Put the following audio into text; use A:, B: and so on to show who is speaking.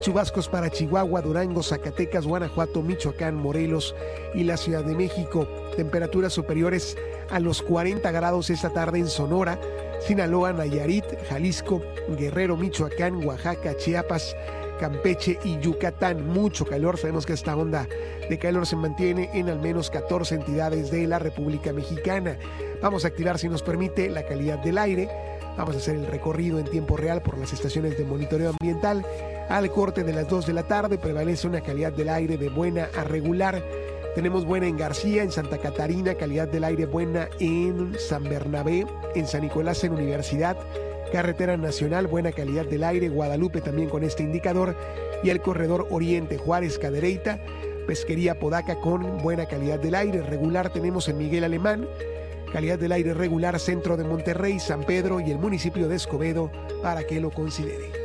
A: Chubascos para Chihuahua, Durango, Zacatecas, Guanajuato, Michoacán, Morelos y la Ciudad de México. Temperaturas superiores a los 40 grados esta tarde en Sonora, Sinaloa, Nayarit, Jalisco, Guerrero, Michoacán, Oaxaca, Chiapas, Campeche y Yucatán. Mucho calor. Sabemos que esta onda de calor se mantiene en al menos 14 entidades de la República Mexicana. Vamos a activar, si nos permite, la calidad del aire. Vamos a hacer el recorrido en tiempo real por las estaciones de monitoreo ambiental. Al corte de las 2 de la tarde prevalece una calidad del aire de buena a regular. Tenemos buena en García, en Santa Catarina, calidad del aire buena en San Bernabé, en San Nicolás, en Universidad, Carretera Nacional, buena calidad del aire, Guadalupe también con este indicador, y el corredor Oriente, Juárez, Cadereyta, Pesquería Podaca con buena calidad del aire. Regular tenemos en Miguel Alemán, calidad del aire regular, centro de Monterrey, San Pedro y el municipio de Escobedo, para que lo considere.